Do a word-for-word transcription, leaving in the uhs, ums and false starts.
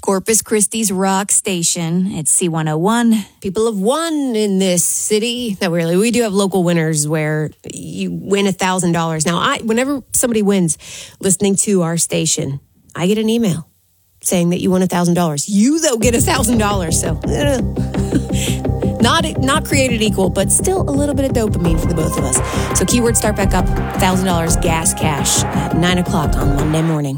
Corpus Christi's rock station. It's C one oh one. People have won in this city. Not really. We do have local winners where you win one thousand dollars. Now, I whenever somebody wins listening to our station, I get an email saying that you won one thousand dollars. You, though, get one thousand dollars. So, not not created equal, but still a little bit of dopamine for the both of us. So, keyword start back up, one thousand dollars gas cash at nine o'clock on Monday morning.